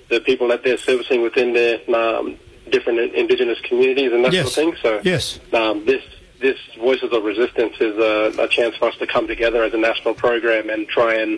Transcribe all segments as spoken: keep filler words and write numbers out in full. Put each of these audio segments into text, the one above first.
the people that they're servicing within their um, different indigenous communities and that yes. sort of thing. So yes. um, this this Voices of Resistance is a, a chance for us to come together as a national program and try and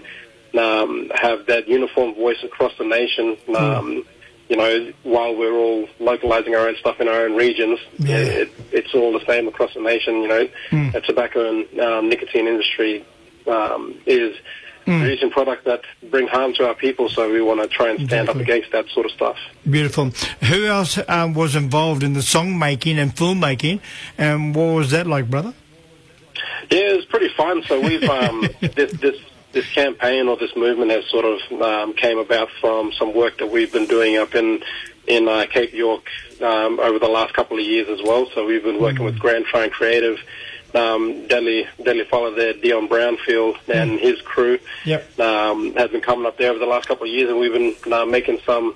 um, have that uniform voice across the nation. Um, mm. You know, while we're all localizing our own stuff in our own regions, yeah. it, it's all the same across the nation. You know, mm. the tobacco and um, nicotine industry um, is mm. producing products that bring harm to our people, so we want to try and stand exactly. up against that sort of stuff. Beautiful. Who else um, was involved in the song making and film making, and what was that like, brother? Yeah, it was pretty fun. So we've um, this this. This campaign or this movement has sort of um, came about from some work that we've been doing up in in uh, Cape York um, over the last couple of years as well. So we've been working mm. with Grand Trine Creative, um, deadly deadly fellow there, Dion Brownfield, and mm. his crew. Yep. Um, has been coming up there over the last couple of years, and we've been uh, making some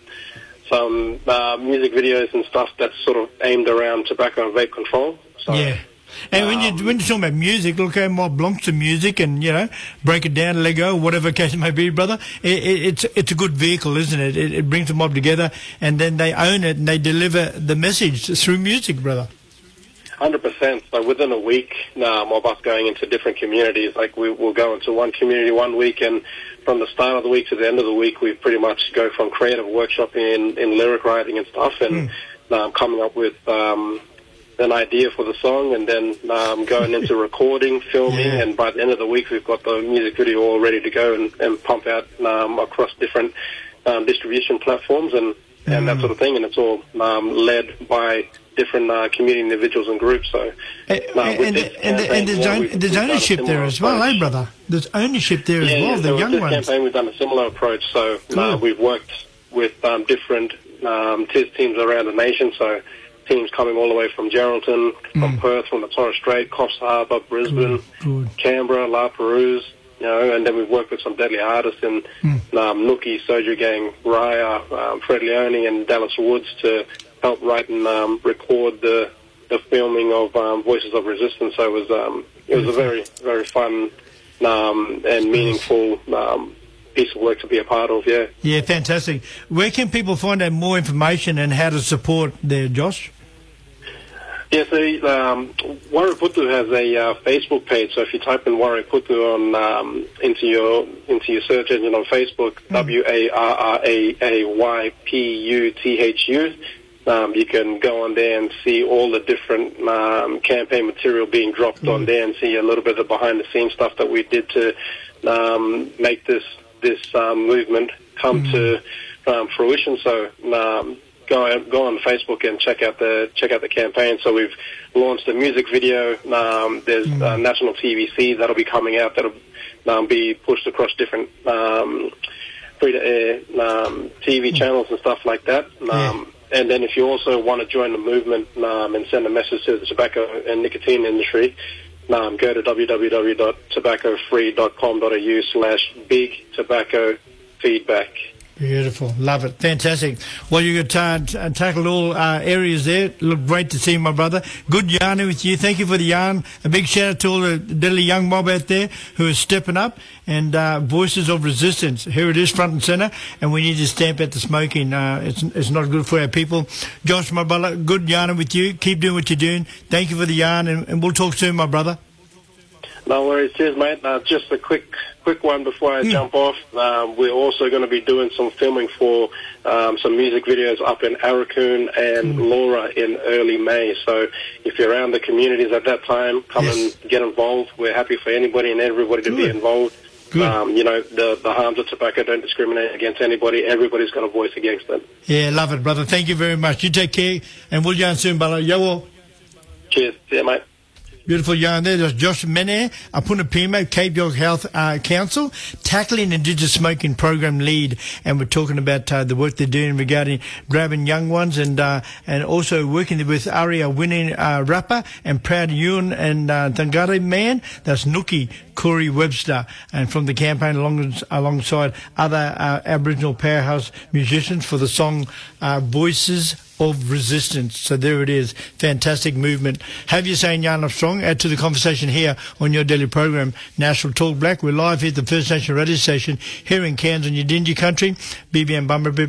some uh, music videos and stuff that's sort of aimed around tobacco and vape control. So, yeah. And when you when you're talking about music, look how mob belongs to music, and you know, break it down, Lego, whatever case it may be, brother. It, it, it's it's a good vehicle, isn't it? it? It brings the mob together, and then they own it and they deliver the message through music, brother. Hundred percent. So within a week um, of us going into different communities, like we will go into one community one week, and from the start of the week to the end of the week, we pretty much go from creative workshop in in lyric writing and stuff, and mm. um, coming up with. Um, an idea for the song, and then um, going into recording, filming, yeah. and by the end of the week we've got the music video all ready to go and, and pump out um, across different um, distribution platforms and, and mm. that sort of thing, and it's all um, led by different uh, community individuals and groups. So, uh, and, and, and, and there's, own, there's ownership there as well, eh, brother? There's ownership there yeah, as well, yeah, the so young with this ones. campaign we've done a similar approach, so uh, we've worked with um, different um, T I S teams around the nation, so teams coming all the way from Geraldton, from mm. Perth, from the Torres Strait, Coffs Harbour, Brisbane, good, good. Canberra, La Perouse, you know, and then we've worked with some deadly artists in mm. um, Nookie, Soju Gang, Raya, um, Fred Leone and Dallas Woods to help write and um, record the the filming of um, Voices of Resistance. So it was um, it was a very, very fun um, and meaningful um piece of work to be a part of, yeah. Yeah, fantastic. Where can people find out more information and how to support there, Josh? Yeah, so um, Warriputu has a uh, Facebook page, so if you type in Warriputu on um, into your into your search engine on Facebook, mm. W A R R A A Y P U T H U, um, you can go on there and see all the different um, campaign material being dropped mm. on there and see a little bit of behind-the-scenes stuff that we did to um, make this this um, movement come mm. to um, fruition. So um, go go on Facebook and check out the check out the campaign. So we've launched a music video. Um, there's mm. uh, national T V C that'll be coming out. That'll um, be pushed across different um, free to air um, T V mm. channels and stuff like that. Um, yeah. And then if you also want to join the movement um, and send a message to the tobacco and nicotine industry, Um, go to w w w dot tobacco free dot com dot a u slash big tobacco feedback. Beautiful. Love it. Fantastic. Well, you got uh, tackled all uh, areas there. Look great to see you, my brother. Good yarning with you. Thank you for the yarn. A big shout out to all the deadly young mob out there who are stepping up, and uh, Voices of Resistance. Here it is, front and centre, and we need to stamp out the smoking. Uh, it's it's not good for our people. Josh, my brother, good yarning with you. Keep doing what you're doing. Thank you for the yarn, and, and we'll talk soon, my brother. No worries. Cheers, mate. Uh, just a quick quick one before I mm. jump off. Um, we're also going to be doing some filming for um, some music videos up in Aurukun and mm. Laura in early May. So if you're around the communities at that time, come yes. and get involved. We're happy for anybody and everybody to Good. be involved. Um, you know, the, the harms of tobacco don't discriminate against anybody. Everybody's got a voice against them. Yeah, love it, brother. Thank you very much. You take care, and we'll yarn soon, brother. Yo. Cheers. See you, mate. Beautiful yarn there. There's Josh Mene, Apunapima, Cape York Health uh, Council, tackling Indigenous Smoking Program lead, and we're talking about uh, the work they're doing regarding grabbing young ones, and uh, and also working with Aria winning uh, rapper and proud Yun and uh, Tangare man. That's Nookie Corey Webster, and from the campaign along, alongside other uh, Aboriginal powerhouse musicians for the song uh, Voices of Resistance. So there it is. Fantastic movement. Have you saying Yarn Up Strong? Add to the conversation here on your daily program, National Talk Black. We're live here at the First Nation radio station here in Cairns on your Dingy country. B B M Bumblebee.